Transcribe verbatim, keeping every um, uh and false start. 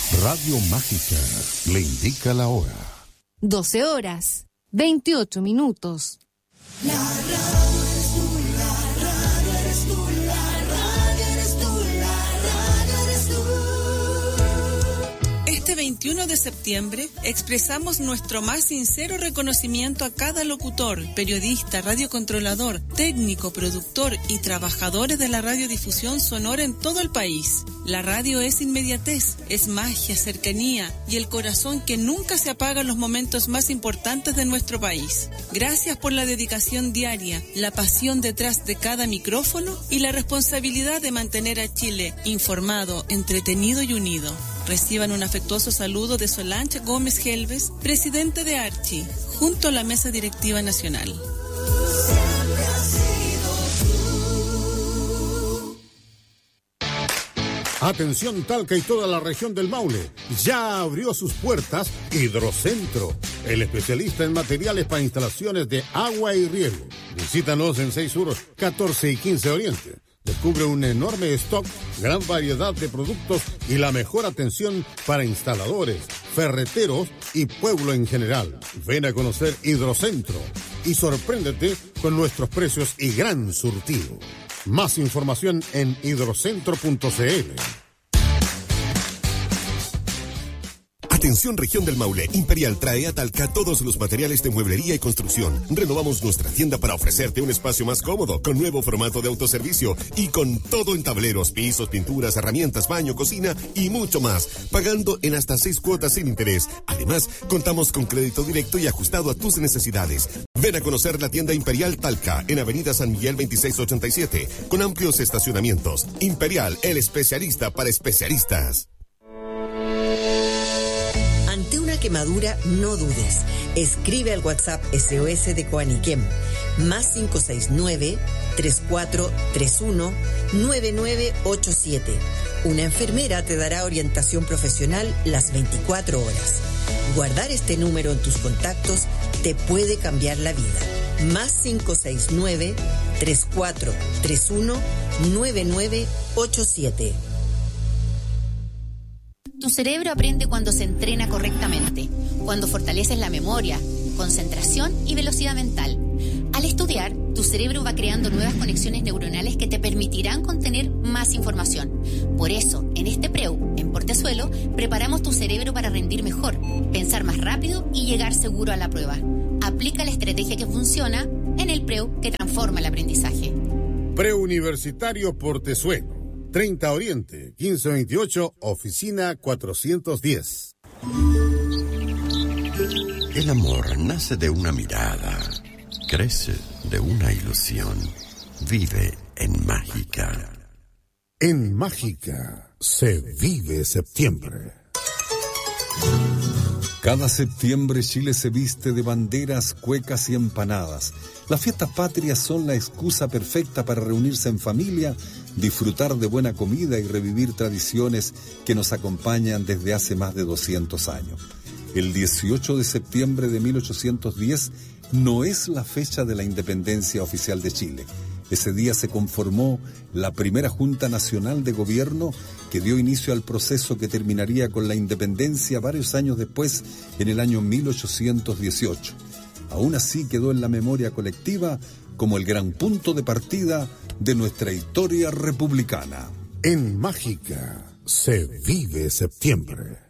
Radio Mágica le indica la hora. doce horas, veintiocho minutos. La radio eres tú, la radio eres tú, la radio eres tú, la radio eres tú. Este veintiuno de septiembre expresamos nuestro más sincero reconocimiento a cada locutor, periodista, radiocontrolador, técnico, productor y trabajadores de la radiodifusión sonora en todo el país. La radio es inmediatez, es magia, cercanía y el corazón que nunca se apaga en los momentos más importantes de nuestro país. Gracias por la dedicación diaria, la pasión detrás de cada micrófono y la responsabilidad de mantener a Chile informado, entretenido y unido. Reciban un afectuoso saludo de Solange Gómez Helves, presidente de Archi, junto a la Mesa Directiva Nacional. Siempre has sido tú. Atención Talca y toda la región del Maule. Ya abrió sus puertas Hidrocentro, el especialista en materiales para instalaciones de agua y riego. Visítanos en seis Sur, catorce y quince Oriente. Descubre un enorme stock, gran variedad de productos y la mejor atención para instaladores, ferreteros y pueblo en general. Ven a conocer Hidrocentro y sorpréndete con nuestros precios y gran surtido. Más información en hidrocentro punto c l. Atención región del Maule, Imperial trae a Talca todos los materiales de mueblería y construcción. Renovamos nuestra tienda para ofrecerte un espacio más cómodo, con nuevo formato de autoservicio y con todo en tableros, pisos, pinturas, herramientas, baño, cocina y mucho más, pagando en hasta seis cuotas sin interés. Además, contamos con crédito directo y ajustado a tus necesidades. Ven a conocer la tienda Imperial Talca en Avenida San Miguel veintiséis ochenta y siete, con amplios estacionamientos. Imperial, el especialista para especialistas. Ante una quemadura, no dudes. Escribe al WhatsApp S O S de Coaniquem, más cinco seis nueve, tres cuatro tres uno, nueve nueve ocho siete. Una enfermera te dará orientación profesional las veinticuatro horas. Guardar este número en tus contactos te puede cambiar la vida. Más cinco seis nueve, tres cuatro tres uno, nueve nueve ocho siete. Tu cerebro aprende cuando se entrena correctamente, cuando fortaleces la memoria, concentración y velocidad mental. Al estudiar, tu cerebro va creando nuevas conexiones neuronales que te permitirán contener más información. Por eso, en este Preu, en Portezuelo, preparamos tu cerebro para rendir mejor, pensar más rápido y llegar seguro a la prueba. Aplica la estrategia que funciona en el Preu que transforma el aprendizaje. Preuniversitario Portezuelo. treinta Oriente, quince veintiocho, oficina cuatrocientos diez. El amor nace de una mirada, crece de una ilusión, vive en Mágica. En Mágica se vive septiembre. Cada septiembre Chile se viste de banderas, cuecas y empanadas. Las fiestas patrias son la excusa perfecta para reunirse en familia, disfrutar de buena comida y revivir tradiciones que nos acompañan desde hace más de doscientos años. El dieciocho de septiembre de mil ochocientos diez no es la fecha de la independencia oficial de Chile. Ese día se conformó la primera Junta Nacional de Gobierno que dio inicio al proceso que terminaría con la independencia varios años después, en el año mil ochocientos dieciocho. Aún así quedó en la memoria colectiva como el gran punto de partida de nuestra historia republicana. En Mágica se vive septiembre.